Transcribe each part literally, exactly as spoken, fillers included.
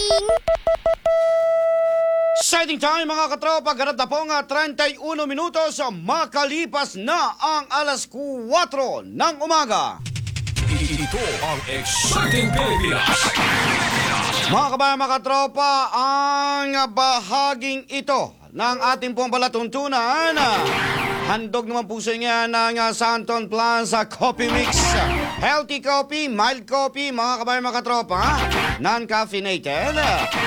Exciting! Exciting time mga katropa, ganap na po nga thirty-one minutos makalipas na ang alas kuwatro ng umaga. Ito ang Exciting Pilipinas. Mga kabayan mga katropa, ang bahaging ito ng ating pong palatuntunan, handog naman po sa inyo ng Santon Plaza Coffee Mix. Healthy coffee, mild coffee mga kabayan mga katropa, non-caffeinated.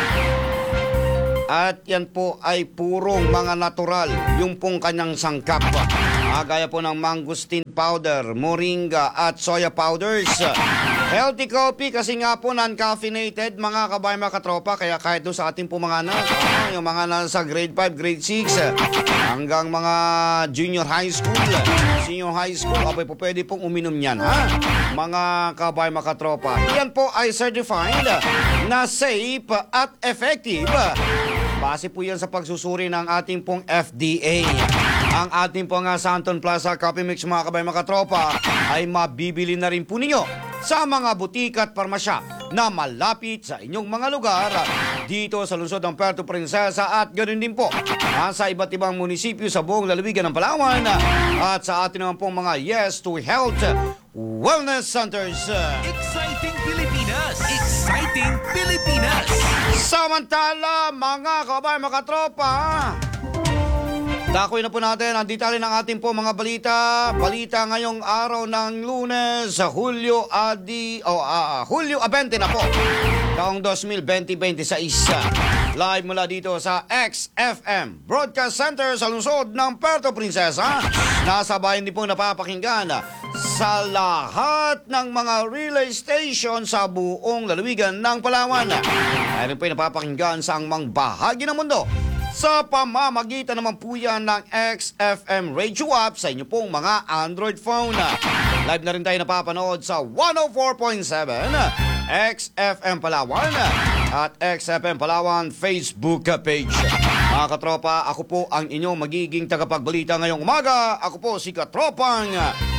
At yan po ay purong mga natural, yung pong kanyang sangkap. Ah, gaya po ng mangosteen powder, moringa at soya powders. Healthy coffee kasi nga po non-caffeinated mga kabayan mga katropa. Kaya kahit doon sa ating po mga anak, ah, yung mga nasa grade five, grade six, hanggang mga junior high school, senior high school, abay po pwede pong uminom yan, ha? Mga kabayan mga katropa. Yan po ay certified na safe at effective. Base po yan sa pagsusuri ng ating pong F D A. Ang ating pong uh, Santon Plaza Coffee Mix mga kabayan mga katropa ay mabibili na rin po ninyo sa mga butika at parmasya na malapit sa inyong mga lugar dito sa lungsod ng Puerto Princesa at ganoon din po uh, sa iba't ibang munisipyo sa buong lalawigan ng Palawan at sa ating naman pong mga Yes to Health Wellness Centers. Exciting Pilipinas! Exciting Pilipinas! Samantala, mga kabayan, mga katropa, dakoy na po natin ang detalye ng ating po mga balita. Balita ngayong araw ng Lunes, Hulyo Adi, oh, uh, Hulyo twenty na po, taong twenty twenty-six. Live mula dito sa X F M Broadcast Center sa lungsod ng Puerto Princesa. Nasa bayan din po napapakinggan sa lahat ng mga relay station sa buong lalawigan ng Palawan. Mayroon po yung napapakinggan sa angmang bahagi ng mundo sa pamamagitan naman po yan ng X F M Radio app sa inyo pong mga Android phone. Live na rin tayo napapanood sa one oh four point seven X F M Palawan at X F M Palawan Facebook page. Mga katropa, ako po ang inyong magiging tagapagbalita ngayong umaga. Ako po si Katropang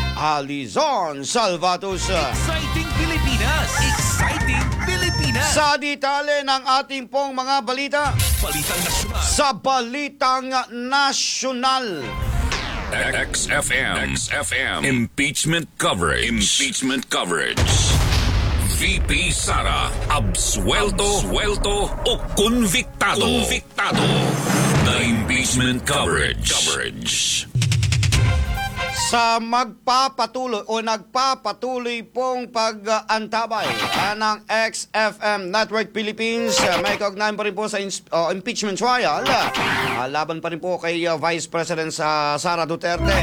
Alizon Salvatos. Exciting Pilipinas! Exciting Pilipinas! Sa detalye ng ating pong mga balita, Balitang Nasyonal. sa Balitang Nasyonal, X F M. X F M. Impeachment coverage. Impeachment coverage. V P Sara, absuelto, absuelto o convictado. Convictado. The impeachment coverage. Coverage. sa magpapatuloy o nagpapatuloy pong pag-antabay uh, ng X F M Network Philippines, uh, may kaugnayan pa rin po sa ins- uh, impeachment trial, uh, laban pa rin po kay uh, Vice President uh, Sara Duterte.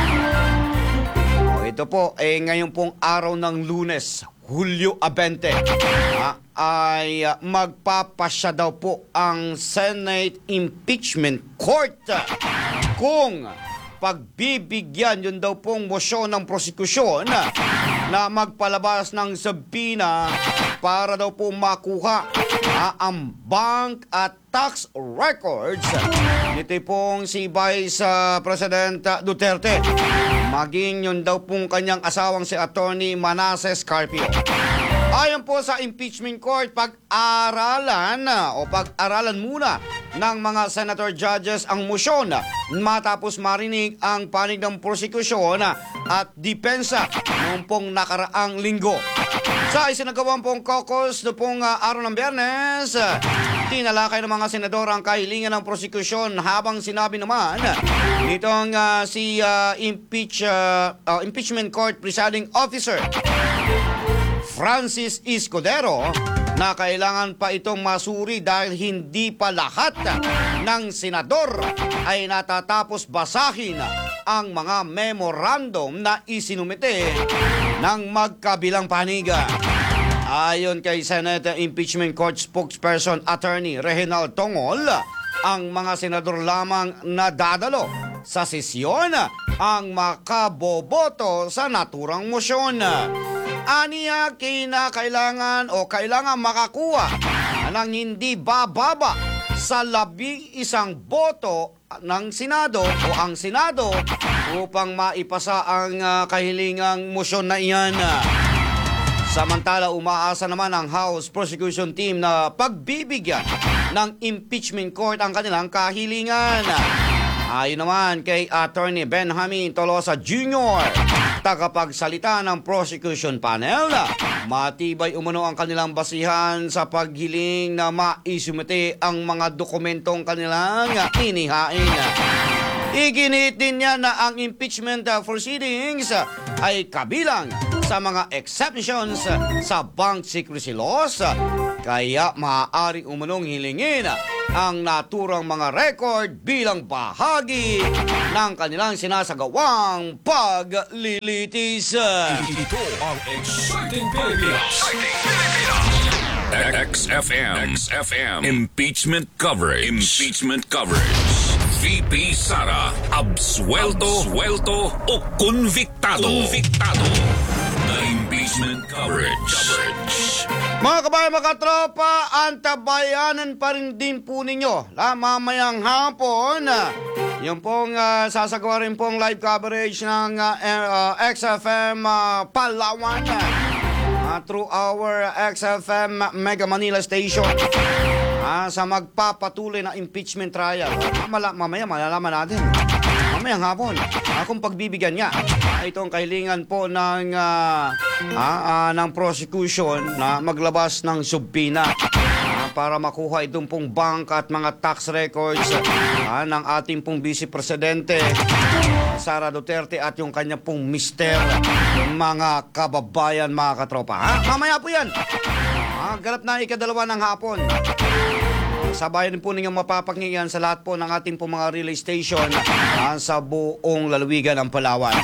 Uh, ito po ay eh, ngayon pong araw ng Lunes, Hulyo twenty, uh, ay uh, magpapasya daw po ang Senate Impeachment Court uh, kung pagbibigyan yun daw pong motion ng prosekusyon na, na magpalabas ng subpoena para daw po makuha uh, ang bank at tax records nito pong si Vice uh, President Duterte, maging yun daw pong kanyang asawang si Attorney Manasseh Carpio. Ayon po sa impeachment court, pag-aralan o pag-aralan muna ng mga senator judges ang motion matapos marinig ang panig ng prosekusyon at depensa noong pong nakaraang linggo. Sa isinagawang pong caucus no pong uh, araw ng Biyernes, uh, tinalakay ng mga senador ang kahilingan ng prosekusyon habang sinabi naman nitong uh, si uh, impeach, uh, uh, impeachment court presiding officer Francis Escudero na kailangan pa itong masuri dahil hindi pa lahat ng senador ay natatapos basahin ang mga memorandum na isinumite ng magkabilang paniga. Ayon kay Senate Impeachment Court spokesperson Attorney Reginald Tongol, ang mga senador lamang nadadalo sa sesyon ang makaboboto sa naturang motion. Aniya, kinakailangan o kailangan makakuha ng hindi bababa sa labing isang boto ng Senado o ang Senado upang maipasa ang uh, kahilingang motion na iyan. Samantala, umaasa naman ang House Prosecution Team na pagbibigyan ng impeachment court ang kanilang kahilingan. Ayon naman kay Attorney Benjamin Tolosa Junior, tagapagsalita ng prosecution panel, matibay umano ang kanilang basihan sa paghiling na maisumite ang mga dokumentong kanilang inihain. Iginit din niya na ang impeachment proceedings ay kabilang sa mga exceptions sa bank secrecy laws, kaya maaari umunong hilingin ang naturang mga record bilang bahagi ng kanilang sinasagawang paglilitis. Ito ang Exciting Pilipinas. X F M. X F M. Impeachment coverage. Impeachment coverage. V P Sara, absuelto, absuelto o konviktado. Konviktado. The impeachment coverage. coverage. Mga kabayan, mga katropa, antabayanan pa rin din po ninyo la, mamayang hapon. Yung pong uh, sasagawa rin pong live coverage ng uh, uh, X F M uh, Palawan uh, through our X F M Mega Manila Station. Ah, sa magpapatuloy na impeachment trial. Ah, mala, mamaya malalaman natin. Mamayang hapon. Ah, kung pagbibigyan niya. Ah, itong kahilingan po ng, ah, ah, ah, ng prosecution na maglabas ng subpina. Ah, para makuha itong pong bank at mga tax records ah, ng ating pong Vice Presidente Sara Duterte at yung kanya pong mister, mga kababayan, mga katropa. Ah, mamaya po yan. Ah, ganap na ikadalawa ng hapon. Sabayan din po ninyong mapapakinggan sa lahat po ng ating po mga relay station ah, sa buong lalawigan ng Palawan.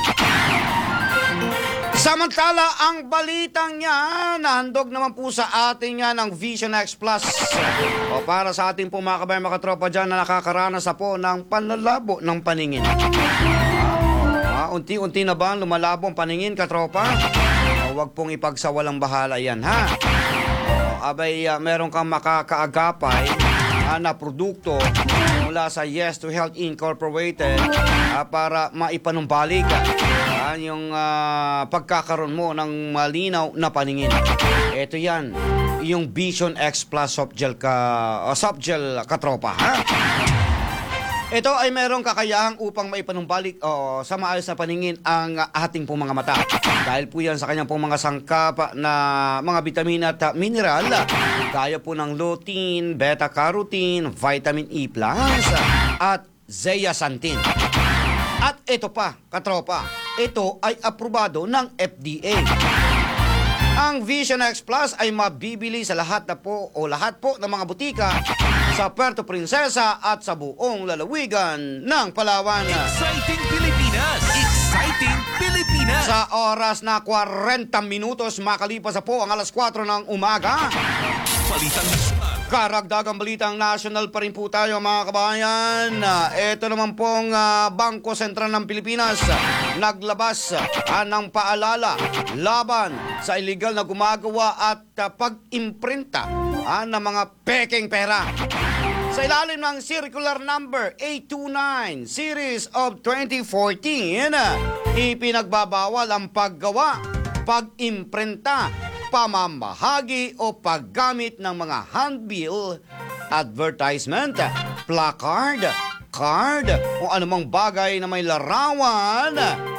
Samantala, ang balitang yan, nahandog naman po sa ating yan ng Vision X Plus. O para sa ating po mga kabayan, mga katropa dyan na nakakaranas na po ng panlalabo ng paningin. Ah, unti-unti na ba lumalabo ang paningin, katropa? O, wag pong ipagsawalang bahala yan, ha? O, abay, uh, meron kang makakaagapay uh, na produkto mula sa Yes to Health Incorporated uh, para maipanumbalik uh, yung uh, pagkakaroon mo ng malinaw na paningin. Ito yan, yung Vision X Plus Soft Gel, ka, uh, soft gel katropa, ha? Ito ay merong kakayahang upang maipanumbalik o sa maayos na paningin ang ating pong mga mata. Dahil po yan sa kanyang pong mga sangkap na mga vitamina at mineral, gaya po ng lutein, beta-carotene, vitamin E plus, at zeaxanthin. At ito pa, katropa, ito ay aprobado ng F D A. Ang Vision X Plus ay mabibili sa lahat na po o lahat po ng mga butika sa Puerto Princesa at sa buong lalawigan ng Palawan. Exciting Pilipinas! Exciting Pilipinas! Sa oras na forty minutos makalipas na po ang alas kwatro ng umaga. Balitang nasyonal. Karagdagang balitang national pa rin po tayo, mga kabayan. Ito naman pong uh, Bangko Sentral ng Pilipinas naglabas uh, ng paalala laban sa illegal na gumagawa at uh, pag-imprinta uh, ng mga pekeng pera. Sa ilalim ng Circular Number eight twenty-nine Series of twenty fourteen, ipinagbabawal ang paggawa, pag-imprinta, pamamahagi o paggamit ng mga handbill, advertisement, placard, card o anumang bagay na may larawan,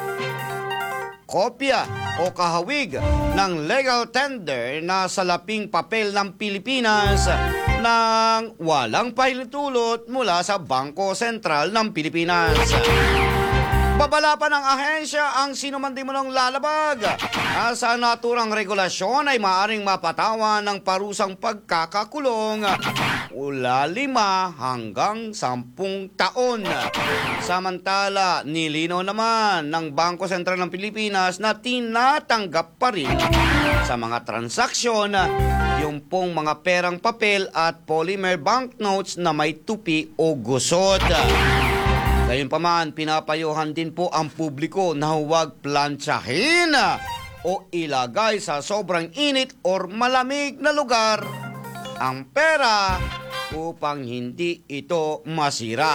kopya o kahawig ng legal tender na salaping papel ng Pilipinas nang walang pahintulot mula sa Bangko Sentral ng Pilipinas. Babala pa ng ahensya ang sino man di mo nang lalabag ah, sa naturang regulasyon ay maaaring mapatawan ng parusang pagkakakulong mula lima hanggang sampung taon. Samantala, nilinaw naman ng Bangko Sentral ng Pilipinas na tinatanggap pa rin sa mga transaksyon yung pong mga perang papel at polymer banknotes na may tupi o gusot. Gayunpaman, pinapayuhan din po ang publiko na huwag plantsahin o ilagay sa sobrang init or malamig na lugar ang pera upang hindi ito masira.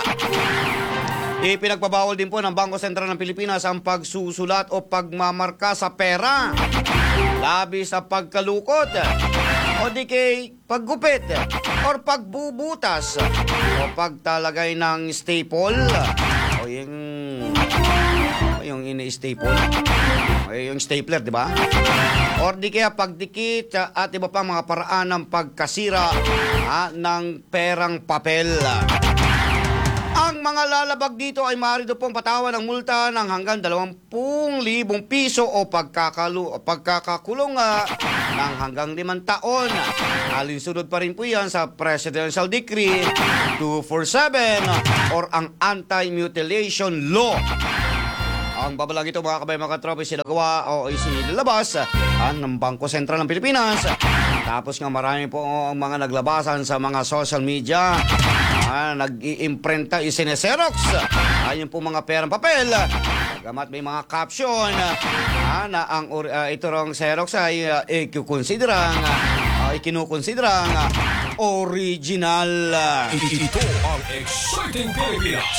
Ipinagbabawal din po ng Bangko Sentral ng Pilipinas ang pagsusulat o pagmamarka sa pera labis sa pagkalukot, o di kay paggupit, or pagbubutas, o pagtalagay ng staple, o yung, o yung ini-staple, o yung stapler, di ba? Or di kaya pagdikit at iba pa mga paraan ng pagkasira ha, ng perang papel. Ang mga lalabag dito ay maaari daw pong patawan ng multa ng hanggang dalawampung libong piso o pagkakalu, pagkakakulong uh, ng hanggang limang taon. Alinsunod pa rin po yan sa Presidential Decree two forty-seven or ang Anti-Mutilation Law. Ang babalang ito mga kabay mga katropa sinagawa o isinilabas uh, ng Bangko Sentral ng Pilipinas. Tapos nga marami po ang mga naglabasan sa mga social media. Ah, nag-iimprenta, isineserox. Ayun po mga perang papel. Pagamat may mga caption ah, na ang uh, ito rong xerox ay uh, ikukonsiderang uh, ikinukonsiderang uh, original. Ito ang Exciting Pilipinas.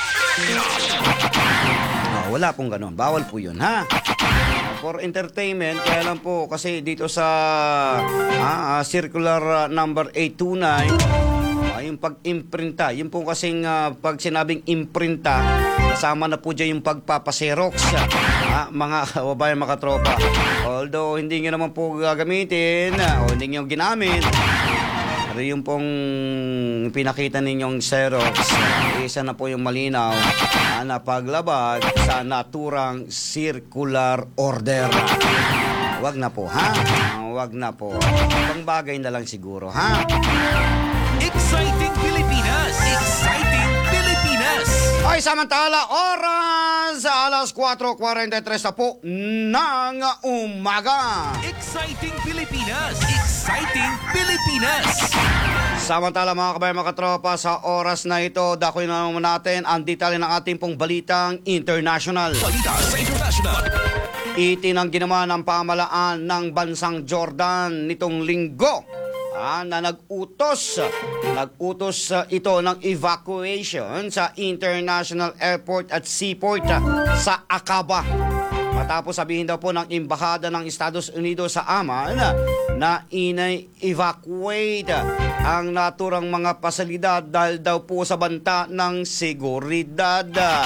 Ah, wala pong ganun. Bawal po yun, ha? For entertainment, kaya lang po kasi dito sa ah, uh, circular uh, number eight twenty-nine, uh, yung pag-imprinta, yung po kasing uh, pag sinabing imprinta, kasama na po dyan yung pagpapaserox, uh, mga kababayan, mga tropa. Although hindi nyo naman po gagamitin uh, o hindi nyo ginamit, pero yung pong pinakita ninyong xerox, isa na po yung malinaw na paglabag sa naturang circular order. Wag na po, ha? Wag na po. Ibang bagay na lang siguro, ha? Exciting Pilipinas! Exciting Pilipinas! Ay, samantala, oras sa alas four forty-three na po ng umaga. Exciting Pilipinas! Exciting Pilipinas! Samantala mga kabayan, mga katropa, sa oras na ito, dakoy na naman natin ang detalye ng ating pong balitang international. Balita sa international. Itinanggi naman ang pamalaan ng bansang Jordan nitong linggo ah, na nag-utos, nag-utos uh, ito ng evacuation sa International Airport at Seaport uh, sa Aqaba. Matapos sabihin daw po ng Embahada ng Estados Unidos sa Amman na ina-evacuate ang naturang mga pasalidad dahil daw po sa banta ng seguridad.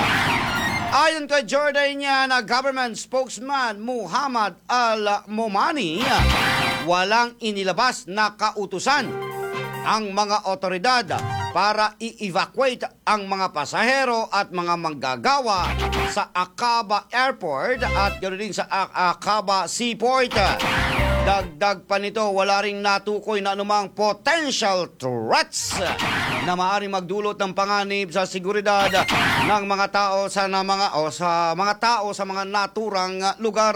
Ayon kay Jordanian government spokesman Muhammad Al-Momani, walang inilabas na kautusan ang mga otoridad para i-evacuate ang mga pasahero at mga manggagawa sa Aqaba Airport at ganoon din sa Aqaba Seaport. Dagdag pa nito, wala ring natukoy na anumang potential threats na maaaring magdulot ng panganib sa seguridad ng mga tao sa na mga o sa mga tao sa mga naturang lugar.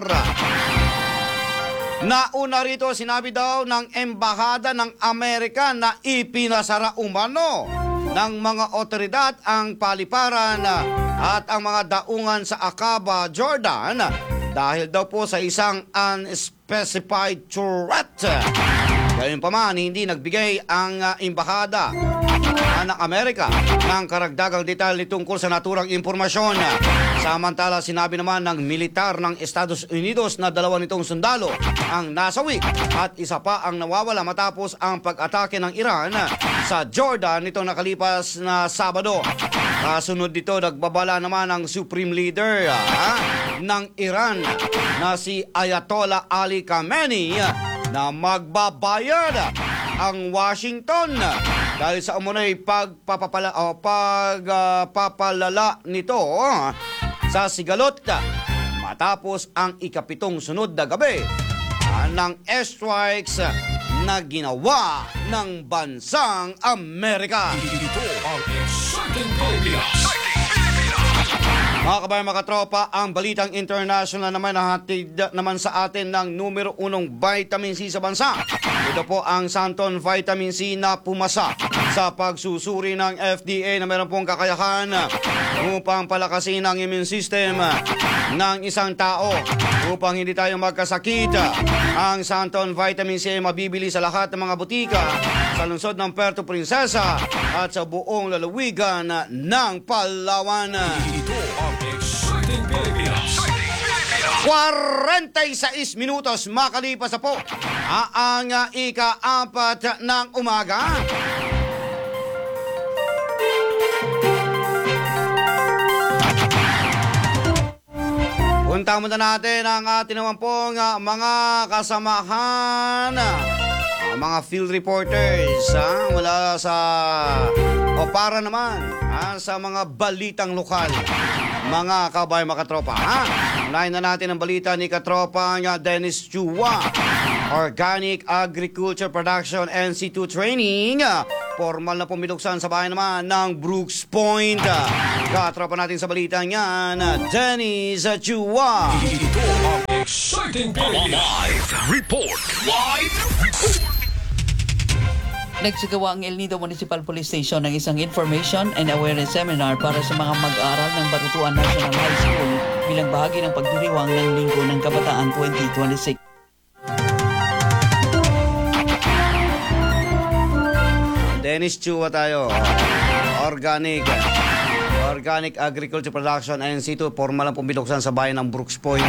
Nauna rito, sinabi daw ng Embahada ng Amerika na ipinasara umano ng mga otoridad ang paliparan at ang mga daungan sa Aqaba, Jordan dahil daw po sa isang unspecified threat. Gayunpaman, hindi nagbigay ang uh, Embahada ng Amerika ng karagdagang detalye tungkol sa naturang impormasyon. Samantala, sinabi naman ng militar ng Estados Unidos na dalawa nitong sundalo ang nasawi at isa pa ang nawawala matapos ang pag-atake ng Iran sa Jordan nitong nakalipas na Sabado. Kasunod dito, nagbabala naman ang Supreme Leader ah, ng Iran na si Ayatollah Ali Khamenei na magbabayad ang Washington dahil sa umunay pagpapapala o pagpapalala uh, nito uh, sa sigalot matapos ang ikapitong sunod na gabi uh, ng airstrikes uh, na ginawa ng bansang Amerika. Ito ang Exciting Pilipinas. Mga kabayan, mga tropa, ang balitang international naman nahatid naman sa atin ng numero unong vitamin C sa bansa. Ito po ang Santon Vitamin C na pumasa sa pagsusuri ng F D A na meron pong kakayahan upang palakasin ang immune system ng isang tao upang hindi tayo magkasakit. Ang Santon Vitamin C ay mabibili sa lahat ng mga butika sa lungsod ng Puerto Princesa at sa buong lalawigan ng Palawan. Ito ang Exciting Pilipinas. forty-six minutos makalipas na po ang uh, ika-apat ng umaga. Punta muna natin ang ating naman pong uh, mga kasamahan, uh, mga field reporters uh, mula sa o para naman uh, sa mga balitang lokal. Mga kabay, mga katropa, ha? Unahin na natin ang balita ni katropa nga Dennis Chua. Organic Agriculture Production N C two Training. Formal na pumiluksan sa bahay naman ng Brooks Point. Katropa natin sa balita niyan, Dennis Chua. Ito ang exciting Pilipinas. Live report. Live report. Nagsagawa ang El Nido Municipal Police Station ng isang information and awareness seminar para sa mga mag-aaral ng Barutuan National High School bilang bahagi ng pagdiriwang ng Linggo ng Kabataan twenty twenty-six. Dennis Chua tayo. Organic. Organic Agriculture Production N C two. Formal ang pumiluksan sa bayan ng Brooks Point.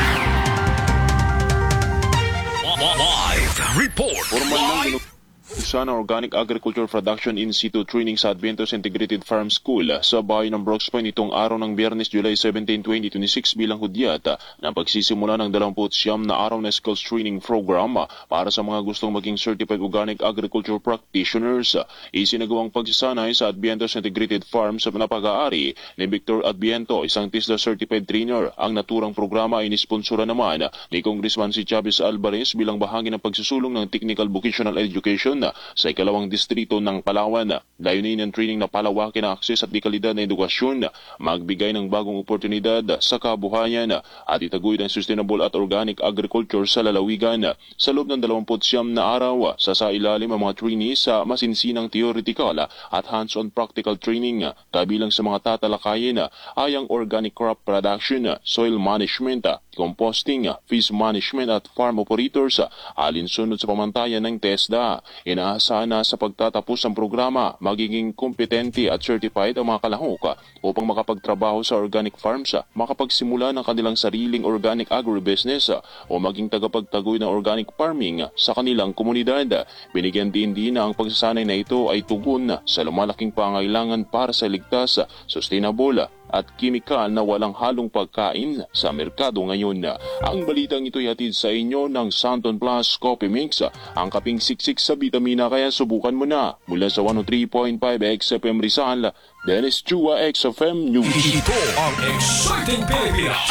Live report. Formal ng Sana Organic Agriculture Production In Situ Training sa Adventos Integrated Farm School sa bahay ng Brooks Point itong araw ng Biyernes, July seventeenth, twenty twenty-six bilang hudyat na pagsisimula ng dalawampu't siyam na araw na skills training program para sa mga gustong maging Certified Organic Agriculture Practitioners. Isinagawang pagsasanay sa Adventos Integrated Farm sa napag-aari ni Victor Adviento, isang TISDA Certified Trainer. Ang naturang programa ay nisponsora naman ni Congressman si Chavez Alvarez bilang bahagi ng pagsusulong ng Technical Vocational Education sa ikalawang distrito ng Palawan. Layunin ng training na palawakin ang akses at dekalidad na edukasyon, magbigay ng bagong oportunidad sa kabuhayan at itaguyod ang sustainable at organic agriculture sa lalawigan. Sa loob ng dalawampu't siyam na araw, sasailalim ang mga trainees sa masinsinang theoretical at hands-on practical training. Kabilang sa mga tatalakayin ay ang organic crop production, soil management, composting, fish management at farm operators, alinsunod sa pamantayan ng TESDA. Inaasahan na sa pagtatapos ng programa, magiging kompetente at certified ang mga kalahok upang makapagtrabaho sa organic farms, makapagsimula ng kanilang sariling organic agribusiness o maging tagapagtagoy ng organic farming sa kanilang komunidad. Binigyan din din na ang pagsasanay na ito ay tugon sa lumalaking pangailangan para sa ligtas, sustainable at kimikal na walang halong pagkain sa merkado ngayon. Ang balitang ito ay hatid sa inyo ng Santon Plus Coffee Mix, ang kaping siksik sa vitamina, kaya subukan mo na. Mula sa one oh three point five X F M Rizal, Dennis Chua, X F M News. Ito ang exciting Pilipinas.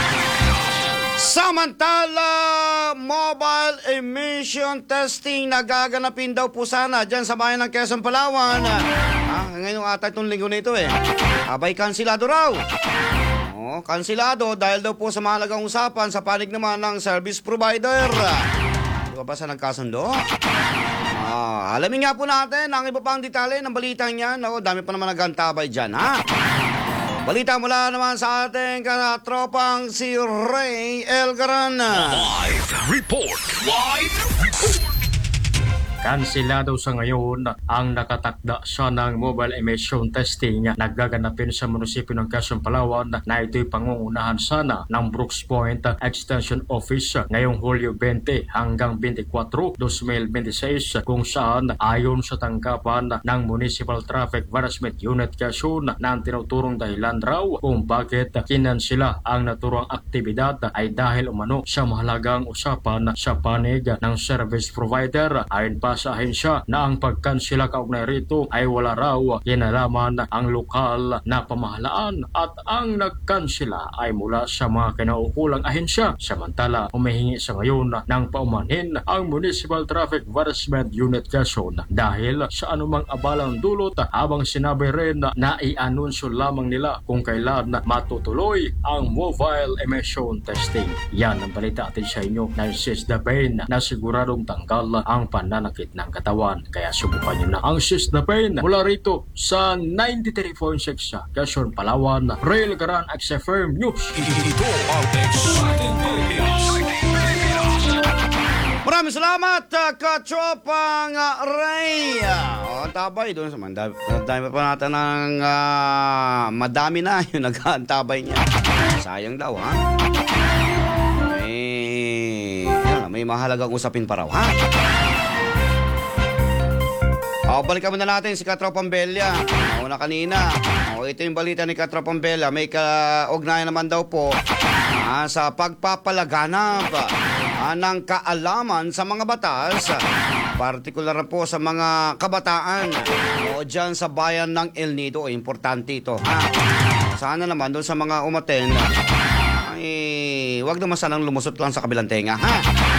Samantala, mobile emission testing nagaganapin daw po sana dyan sa bayan ng Quezon, Palawan. Ah, ngayong ata itong linggo na ito eh. Abay, kansilado raw. Oh, kansilado dahil daw po sa mahalagang usapan sa panig naman ng service provider. Di ba ba sa nagkasundo? Ah, alamin nga po natin ang iba pang detalye ng balita niyan. Oh, dami pa naman nagantabay dyan, ha? Balita mula naman sa ating katropang si Ray Elgaran. Live report. Live report. Kansilado sa ngayon ang nakatakda sa ng mobile emission testing na gaganapin sa munisipyo ng Quezon, Palawan na ito'y pangungunahan sana ng Brooks Point Extension Office ngayong Hulyo twenty hanggang twenty-four, twenty twenty-six, kung saan ayon sa tanggapan ng Municipal Traffic Management Unit Quezon na ang tinuturong dahilan raw kung bakit kinansila ang naturang aktibidad ay dahil umano sa mahalagang usapan sa panig ng service provider. Ayon pa sa ahensya na ang pagkansila kaugnay rito ay wala raw kinalaman ang lokal na pamahalaan at ang nagkansila ay mula sa mga kinaukulang ahensya. Samantala, humihingi sa ngayon ng paumanhin ang Municipal Traffic Management Unit Quezon dahil sa anumang abalang dulot, habang sinabi rin na i-anunsyo lamang nila kung kailan matutuloy ang mobile emission testing. Yan ang balita atin sa inyo na Sisdapain na siguradong tanggal ang pananakit ng katawan. Kaya subukan nyo na ang Sisdapain mula rito sa ninety-three point six Quezon, Palawan. Rail Garan, X F M News. Ito ang exciting Pilipinas. Maraming salamat, uh, katropang uh, Ray. O, tabay doon sa mandami. Madami pa natin ng uh, madami na yung nag-aantabay niya. Sayang daw, ha? may mahalagang usapin pa raw, ha? O, balikan muna natin si Katropang Belia. Una kanina. O, ito yung balita ni Katropang Belia. May kaugnayan naman daw po ah, sa pagpapalaganap ah, ng kaalaman sa mga batas. Partikular na po sa mga kabataan o dyan sa bayan ng El Nido. Importante ito, ha? Sana naman doon sa mga umaten, ay wag naman sanang lumusot lang sa kabilang tenga, ha?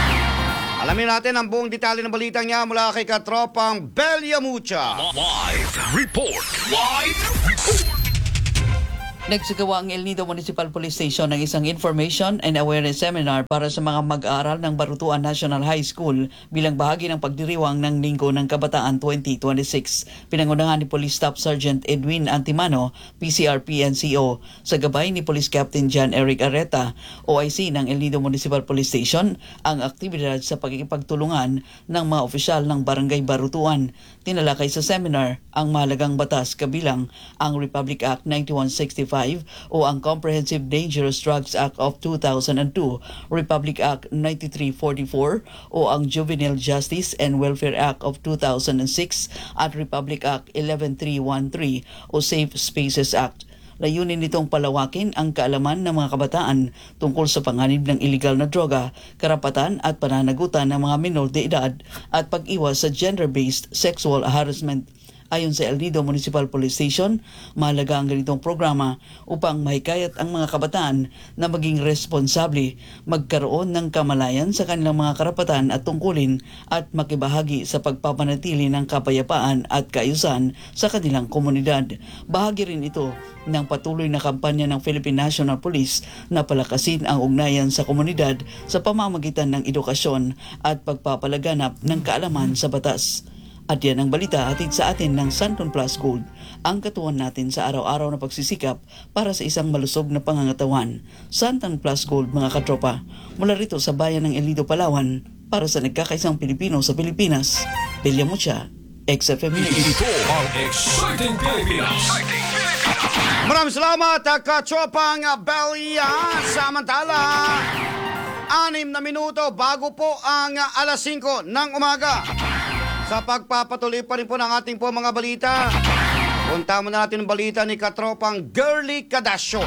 Alamin natin ang buong detalye ng balitang niya mula kay Katropang Belia Mucha. Live report. Live report. Nagsagawa ang El Nido Municipal Police Station ng isang information and awareness seminar para sa mga mag-aaral ng Barutuan National High School bilang bahagi ng pagdiriwang ng Linggo ng Kabataan twenty twenty-six. Pinangunahan ni Police Staff Sergeant Edwin Antimano, P C R P N C O, sa gabay ni Police Captain John Eric Areta, O I C ng El Nido Municipal Police Station, ang aktibidad sa pagkikipagtulungan ng mga opisyal ng Barangay Barutuan. Tinalakay sa seminar ang mahalagang batas kabilang ang Republic Act ninety-one sixty-five o ang Comprehensive Dangerous Drugs Act of two thousand two, Republic Act ninety-three forty-four o ang Juvenile Justice and Welfare Act of two thousand six at Republic Act eleven three thirteen o Safe Spaces Act. Layunin nitong palawakin ang kaalaman ng mga kabataan tungkol sa panganib ng iligal na droga, karapatan at pananagutan ng mga minor de edad at pag-iwas sa gender-based sexual harassment. Ayon sa El Nido Municipal Police Station, mahalaga ang ganitong programa upang mahikayat ang mga kabataan na maging responsable, magkaroon ng kamalayan sa kanilang mga karapatan at tungkulin at makibahagi sa pagpapanatili ng kapayapaan at kaayusan sa kanilang komunidad. Bahagi rin ito ng patuloy na kampanya ng Philippine National Police na palakasin ang ugnayan sa komunidad sa pamamagitan ng edukasyon at pagpapalaganap ng kaalaman sa batas. At yan ang balita hatid sa atin ng Santon Plus Gold, ang katuwan natin sa araw-araw na pagsisikap para sa isang malusog na pangangatawan. Santon Plus Gold, mga katropa, mula rito sa bayan ng El Nido, Palawan, para sa nagkakaisang Pilipino sa Pilipinas. Belia Mucha, X F M News. Ito ang Exciting Pilipinas. Maraming salamat, Katropang Belia. Samantala, anim na minuto bago po ang alas singko ng umaga. Sa pagpapatuloy pa rin po ng ating po mga balita, punta muna natin ang balita ni Katropang Girly Cadasio.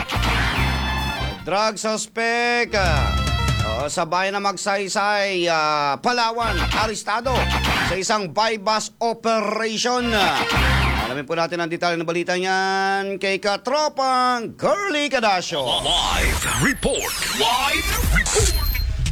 Drug suspect uh, sa bayan ng Magsaysay, uh, Palawan, arestado sa isang buy-bus operation. Alamin po natin ang detalye ng balita niyan kay Katropang Girly Cadasio. Live report. Live report.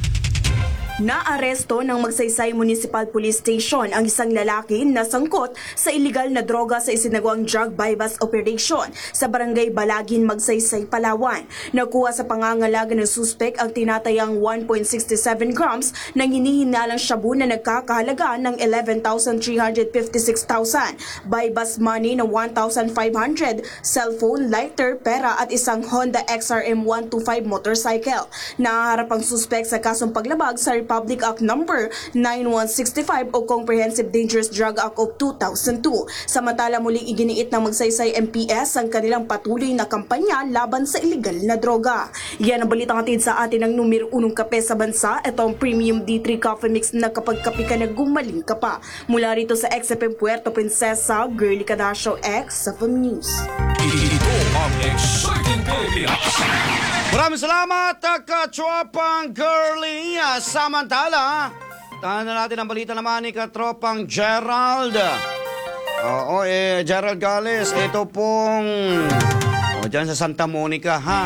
Naaresto ng Magsaysay Municipal Police Station ang isang lalaki na sangkot sa iligal na droga sa isinagawang drug buy-bus operation sa Barangay Balagin, Magsaysay, Palawan. Nakuha sa pangangalaga ng suspek ang tinatayang one point six seven grams ng hinihinalang shabu na nagkakahalaga ng eleven thousand three hundred fifty-six thousand, buy-bus money na one thousand five hundred, cellphone, lighter, pera at isang Honda X R M one twenty-five motorcycle. Nahaharap ang suspek sa kasong paglabag sa Republic Act number ninety-one sixty-five o Comprehensive Dangerous Drug Act of two thousand two. Samantala muling iginiit ng Magsaysay M P S ang kanilang patuloy na kampanya laban sa illegal na droga. Yan ang balitang atid sa atin ng numero unong kape sa bansa. Ito ang Premium D three Coffee Mix na kapag kape ka na gumaling ka pa. Mula rito sa X F M Puerto Princesa, Girly Cadasio, X F M News. Ito ang Exciting Pilipinas. Maraming salamat, Katropang Girly. Samantala, tahan na natin ang balita naman ni Katropang Gerald. Oo, eh, Gerald Gales, ito pong o, dyan sa Santa Monica, ha?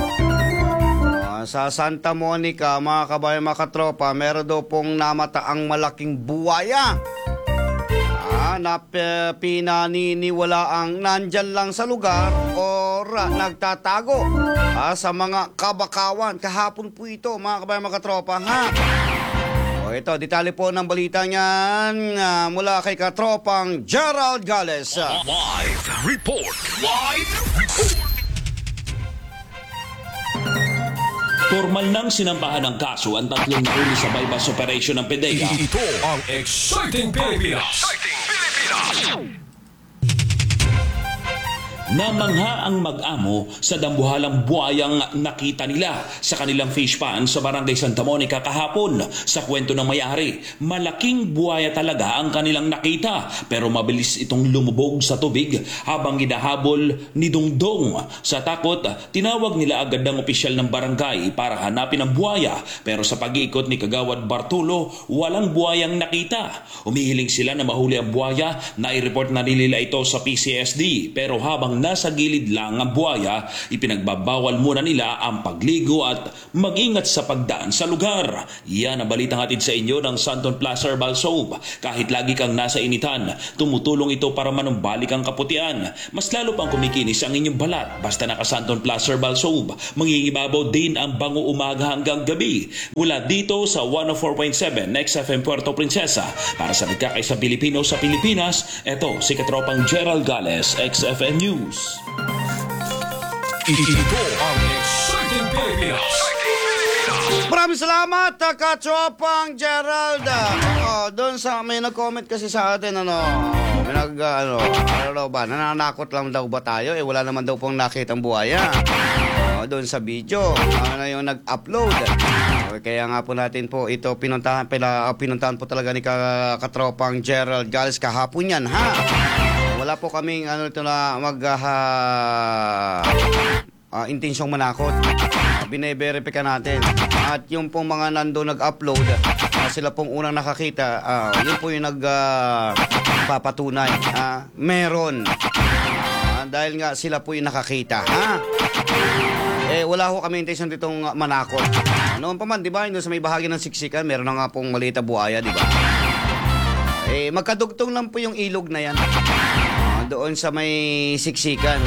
O, sa Santa Monica, mga kabayan, mga katropa, meron daw pong namataang malaking buwaya. Ah, na pinaniniwala ang nandyan lang sa lugar o nagtatago ah, sa mga kabakawan. Kahapon po ito, mga kabayan, mga katropa, ha? O ito, detalye po ng balita niyan ah, mula kay Katropang Gerald Gales. Live report. Live report. Formal nang sinambahan ng kaso ang tatlong nahuli sa buy-bus operation ng PDEA. Ito ang Exciting Pilipinas. Namangha ang mag-amo sa dambuhalang buhayang nakita nila sa kanilang fish pond sa Barangay Santa Monica kahapon. Sa kwento ng may-ari, malaking buhaya talaga ang kanilang nakita pero mabilis itong lumubog sa tubig habang ginahabol ni Dongdong. Sa takot, tinawag nila agad ang opisyal ng barangay para hanapin ang buhaya pero sa pag-iikot ni Kagawad Bartolo, walang buhayang nakita. Umihiling sila na mahuli ang buhaya, na i-report na nila ito sa P C S D pero habang nasa gilid lang ang buhaya, ipinagbabawal muna nila ang pagligo at mag-ingat sa pagdaan sa lugar. Yan ang balitang hatid sa inyo ng Santon Plus Herbal Soap. Kahit lagi kang nasa initan, tumutulong ito para manumbalik ang kaputian. Mas lalo pang kumikinis ang inyong balat basta naka Santon Plus Herbal Soap. Mangingibabaw din ang bango umaga hanggang gabi. Mula dito sa one oh four point seven X F M Puerto Princesa. Para sa nagkakaisa Pilipino sa Pilipinas, eto si Katropang Gerald Gales, X F M News. Ito ang Exciting Pilipinas. Maraming salamat, uh, Katropang Gerald. Oh, doon sa may nag-comment kasi sa atin, ano, may nag, uh, ano, ano daw ba, nananakot lang daw ba tayo? Eh, wala naman daw pong nakitang buhaya. Oh, doon sa video, ano yung nag-upload. Okay, kaya nga po natin po ito pinuntahan, pila, pinuntahan po talaga ni Katropang Gerald Gales kahapon yan, ha? Wala po kaming ano ito na mag uh, uh, intensyong manakot. Uh, Bine-verify natin. At yung pong mga nando nag-upload, uh, sila pong unang nakakita, uh, yun po yung nagpapatunay. Uh, uh, meron. Uh, dahil nga sila po yung nakakita. Ha? Eh, wala ho kami intention ditong manakot. Noon pa man, di ba? Doon sa may bahagi ng siksikan, meron na nga pong malita buhaya, di ba? Eh, magkadugtong lang po yung ilog na yan. Uh, doon sa may siksikan.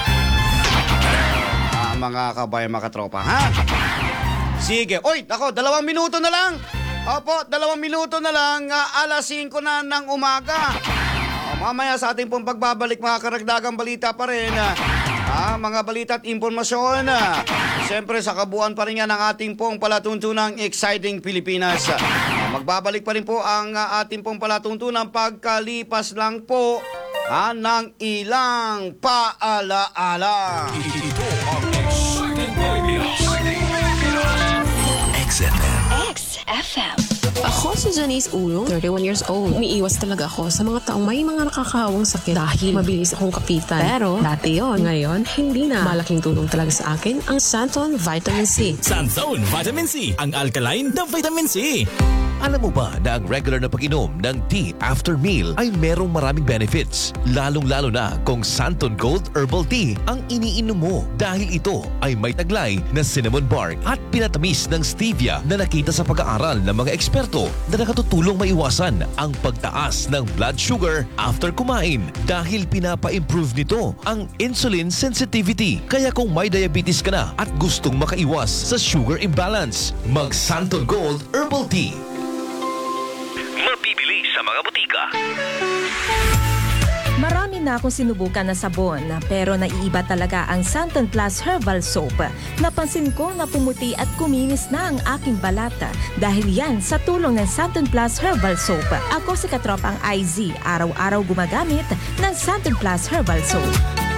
Uh, mga kabayan, mga katropa, ha? Sige. Oy, ako, dalawang minuto na lang. Opo, dalawang minuto na lang. Uh, alas singko na ng umaga. Uh, mamaya sa ating pong pagbabalik, mga karagdagang balita pa rin. Uh, Ah, mga balita at impormasyon. Ah. Siyempre sa kabuuan pa rin yan ang ating pong palatuntunang Exciting Pilipinas. Ah, magbabalik pa rin po ang ah, ating pong palatuntunang pagkalipas lang po ah, ng ilang paalaala. Ito ang Exciting Pilipinas. X F M. X F M. Ako si Janice Ulo, thirty-one years old. Umiiwas talaga ako sa mga taong may mga nakakahawang sakit dahil mabilis akong kapitan. Pero dati yon, ngayon hindi na. Malaking tulong talaga sa akin ang Santon Vitamin C. Santon Vitamin C, ang alkaline na vitamin C. Alam mo ba na ang regular na pag-inom ng tea after meal ay merong maraming benefits? Lalong-lalo na kung Santon Gold Herbal Tea ang iniinom mo dahil ito ay may taglay na cinnamon bark at pinatamis ng stevia na nakita sa pag-aaral ng mga eksperto na nakatutulong maiwasan ang pagtaas ng blood sugar after kumain dahil pinapa-improve nito ang insulin sensitivity. Kaya kung may diabetes ka na at gustong makaiwas sa sugar imbalance, mag Santon Gold Herbal Tea. Mabibili sa mga butika. Marami na akong sinubukan na sabon pero naiiba talaga ang Santon Plus Herbal Soap. Napansin ko na pumuti at kuminis na ang aking balata dahil yan sa tulong ng Santon Plus Herbal Soap. Ako si Katropang I Z, araw-araw gumagamit ng Santon Plus Herbal Soap.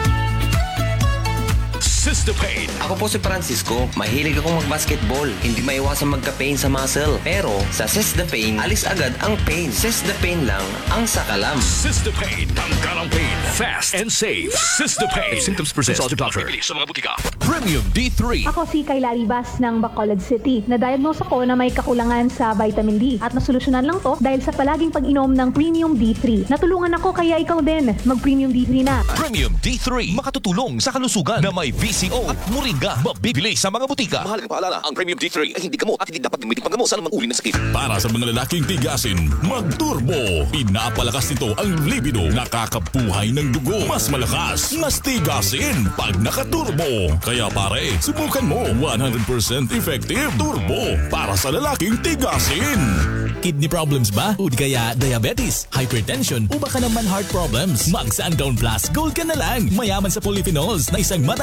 Sistapain. Ako po si Francisco. Mahilig akong mag-basketball. Hindi maiwasan magka-pain sa muscle. Pero sa Sistapain, alis agad ang pain. Sistapain lang ang sakalam. Sistapain. Tanggal ang pain. Fast and safe. Sistapain. If symptoms persist, consult your doctor. Bibili sa mga butika. Premium D three. Ako si Kayla Ribas ng Bacolod City. Na-diagnose ako na may kakulangan sa vitamin D. At nasolusyonan lang to dahil sa palaging pag-inom ng Premium D three. Natulungan ako kaya ikaw din. Mag-Premium D three na. Premium D three. Makatutulong sa kalusugan na may V C O at Moringa. Mabibili sa mga butika. Mahalagang paalala, ang Premium D three ay hindi gamot at hindi dapat gamitin panggamot sa anumang uri ng sakit. Para sa mga lalaking tigasin, mag-turbo. Pinapalakas nito ang libido. Nakakabuhay ng dugo. Mas malakas, mas tigasin pag nakaturbo. Kaya pare, subukan mo. one hundred percent effective turbo para sa lalaking tigasin. Kidney problems ba? O di kaya diabetes, hypertension o baka naman heart problems? Mag Sandown Plus Gold ka na lang. Mayaman sa polyphenols na isang mataas na uri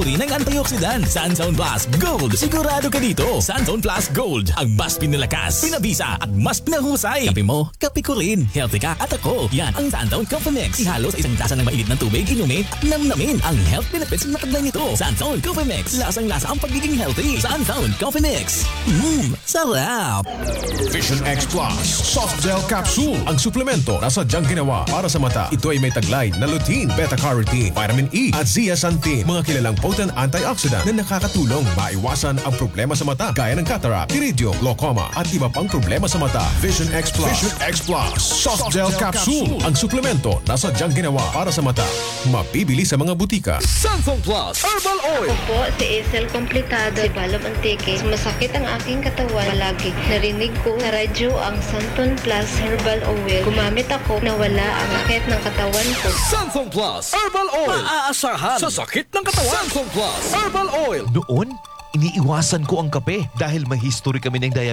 uri ng antioxidant. Sunzone Plus Gold. Sigurado ka dito. Sunzone Plus Gold. Ang mas pinalakas, pinabisa at mas pinahusay. Kape mo, kape ko rin. Healthy ka at ako. Yan ang Sunzone Coffee Mix. Ihalo sa isang tasa ng mainit ng tubig, inumin at namnamin ang health benefits na taglay nito. Sunzone Coffee Mix. Lasang-lasa ang pagiging healthy. Sunzone Coffee Mix. Mmm, sarap. Vision X Plus Soft Gel Capsule. Ang suplemento na sadyang ginawa para sa mata. Ito ay may taglay na lutein, beta-carotene, vitamin E at zeaxanthin. Mga kilalang potent antioxidant na nakakatulong maiwasan ang problema sa mata gaya ng cataract, iridium, glaucoma at iba pang problema sa mata. Vision X Plus. Vision X Plus Soft Gel Capsule. Ang suplemento na sadyang ginawa para sa mata. Mabibili sa mga butika. Santon Plus Herbal Oil. Ako po si Isel Komplikado, si Balab Antique. Masakit ang aking katawan palagi. Narinig ko sa radyo ang Santon Plus Herbal Oil. Gumamit ako na wala ang sakit ng katawan ko. Santon Plus Herbal Oil. Maaasahan sa sakit ng katawan. Santon Plus Herbal Oil. Noon, iniiwasan ko ang kape dahil may history kami ng diabetes.